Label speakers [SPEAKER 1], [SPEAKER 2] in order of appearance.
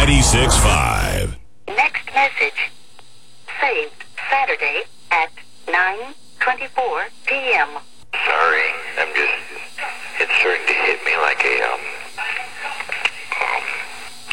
[SPEAKER 1] 96.5.
[SPEAKER 2] Next message. Saved Saturday at 9:24 p.m.
[SPEAKER 3] Sorry, I'm just